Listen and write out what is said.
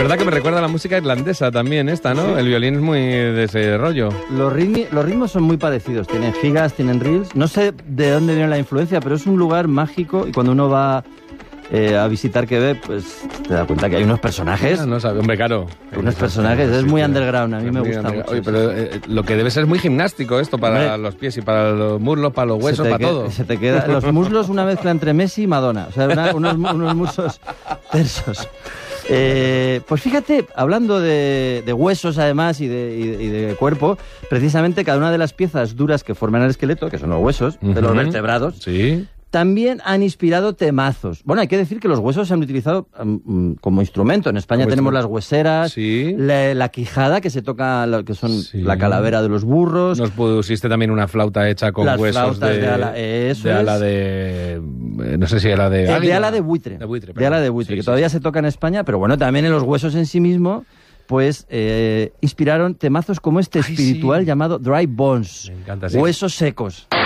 verdad que me recuerda a la música irlandesa también esta, ¿no? Sí. El violín es muy de ese rollo. Los ritmos son muy parecidos. Tienen gigas, tienen reels. No sé de dónde viene la influencia, pero es un lugar mágico y cuando uno va a visitar Quebec, pues te das cuenta que hay unos personajes. No sabe, hombre, claro. Unos personajes, es muy underground, a mí me gusta mucho. Oye, pero lo que debe ser muy gimnástico esto para los pies y para los muslos, para los huesos, para todo. Se te queda los muslos, una mezcla entre Messi y Madonna. O sea, unos muslos tersos. Pues fíjate, hablando de huesos además y de cuerpo, precisamente cada una de las piezas duras que forman el esqueleto, que son los huesos de los vertebrados, sí, también han inspirado temazos. Bueno, hay que decir que los huesos se han utilizado como instrumento. En España tenemos las hueseras, sí, la quijada, que se toca, que son la calavera de los burros. Nos pusiste también una flauta hecha con las huesos de ala. Eso de ala de... No sé si era de águila. De ala de buitre. De ala de buitre, que todavía se toca en España, pero bueno, también en los huesos en sí mismo, pues inspiraron temazos como este espiritual llamado Dry Bones. Me encanta, sí. Huesos secos.